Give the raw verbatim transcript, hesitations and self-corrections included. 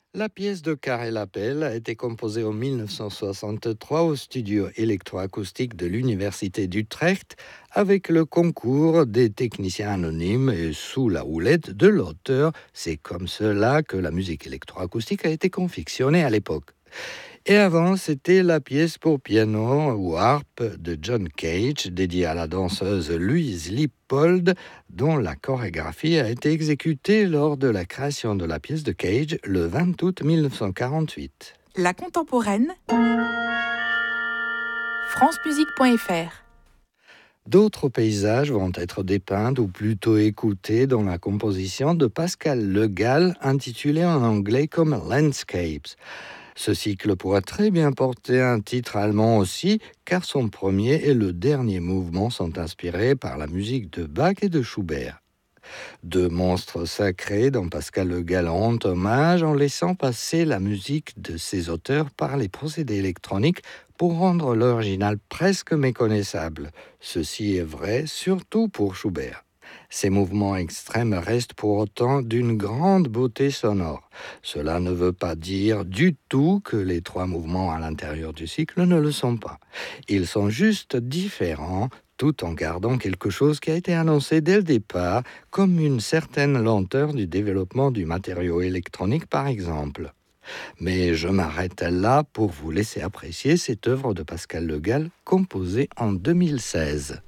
La pièce de Karel Appel a été composée en mille neuf cent soixante-trois au studio électroacoustique de l'Université d'Utrecht avec le concours des techniciens anonymes et sous la houlette de l'auteur. C'est comme cela que la musique électroacoustique a été confectionnée à l'époque. Et avant, c'était la pièce pour piano ou harpe de John Cage, dédiée à la danseuse Louise Lippold, dont la chorégraphie a été exécutée lors de la création de la pièce de Cage le vingt août mille neuf cent quarante-huit. La contemporaine, france musique point f r. D'autres paysages vont être dépeints ou plutôt écoutés dans la composition de Pascal Le Gall, intitulée en anglais comme Landscapes. Ce cycle pourrait très bien porter un titre allemand aussi, car son premier et le dernier mouvement sont inspirés par la musique de Bach et de Schubert. Deux monstres sacrés dont Pascal Le Gall rend hommage en laissant passer la musique de ses auteurs par les procédés électroniques pour rendre l'original presque méconnaissable. Ceci est vrai surtout pour Schubert. Ces mouvements extrêmes restent pour autant d'une grande beauté sonore. Cela ne veut pas dire du tout que les trois mouvements à l'intérieur du cycle ne le sont pas. Ils sont juste différents, tout en gardant quelque chose qui a été annoncé dès le départ, comme une certaine lenteur du développement du matériau électronique par exemple. Mais je m'arrête là pour vous laisser apprécier cette œuvre de Pascal Le Gall, composée en deux mille seize.